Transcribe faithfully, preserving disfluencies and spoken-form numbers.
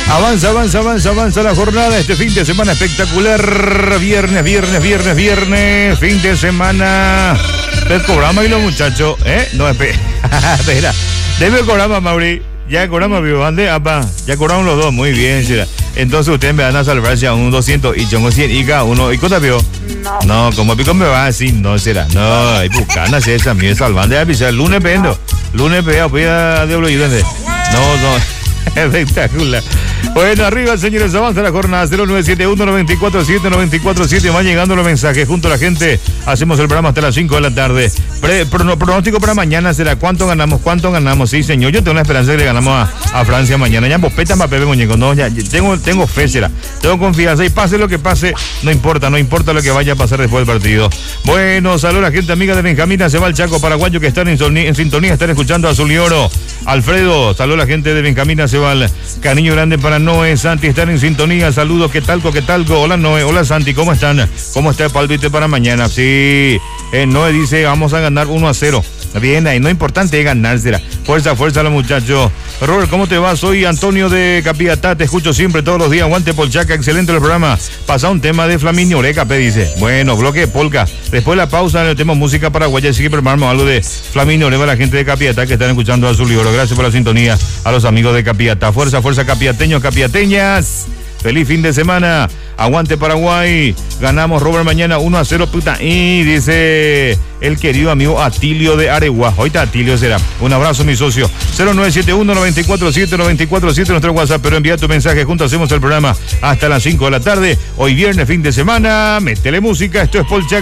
Avanza, avanza, avanza, avanza la jornada. Este fin de semana espectacular. Viernes, viernes, viernes, viernes. Fin de semana. El programa y los muchachos, ¿eh? No, espera. Espera. Debe el programa, Mauri. Ya cobramos, vivo, ande, apa. Ya cobramos los dos, muy bien, será. Entonces ustedes me van a salvarse a un doscientos y yo cien y cada uno. ¿Y cuánto vio? No. No, como pico me va así, no será. No, hay bucanas esas, mío, salvando. Ya pisar, lunes pendo. Lunes pegado, voy a de No, no. Espectacular. Bueno, arriba, señores, avanza la jornada. Cero nueve siete uno, nueve cuatro siete, nueve cuatro siete. Van llegando los mensajes. Junto a la gente hacemos el programa hasta las cinco de la tarde. Pre, prono, pronóstico para mañana será cuánto ganamos, cuánto ganamos. Sí, señor, yo tengo una esperanza de que le ganamos a, a Francia mañana. Ya bospeta más Pepe Muñeco. No, ya, ya tengo, tengo fe, será. Tengo confianza. Y pase lo que pase, no importa, no importa lo que vaya a pasar después del partido. Bueno, saludos a la gente amiga de Benjamina. Se va el Chaco paraguayo que están en, en sintonía, están escuchando a Azul y Oro. Alfredo, saludos a la gente de Benjamina. Se va el cariño grande para Noé, Santi, están en sintonía. Saludos, ¿qué talco, qué talco? Hola Noé, hola Santi, ¿cómo están? ¿Cómo está el palpite para mañana? Sí, eh, Noé dice, vamos a ganar uno a cero. Bien, ahí no es importante ganársela. Fuerza, fuerza los muchachos. Robert, ¿cómo te va? Soy Antonio de Capiatá, te escucho siempre todos los días. Aguante Polchaca, excelente el programa. Pasa un tema de Flaminio Oreca, P dice. Bueno, bloque de polka. Después de la pausa tenemos música paraguaya, así que preparamos algo de Flaminio Oreca a la gente de Capiatá que están escuchando a Azul y Oro. Gracias por la sintonía a los amigos de Capiatá. Fuerza, fuerza capiateños, capiateñas. Feliz fin de semana. Aguante Paraguay. Ganamos, Robert, mañana uno a cero, puta. Y dice el querido amigo Atilio de Aregua. Ahorita Atilio será. Un abrazo, mi socio. cero nueve siete uno, nueve cuatro siete, nueve cuatro siete nuestro WhatsApp. Pero envía tu mensaje. Juntos hacemos el programa hasta las cinco de la tarde. Hoy viernes, fin de semana. Métele música. Esto es Polchaca.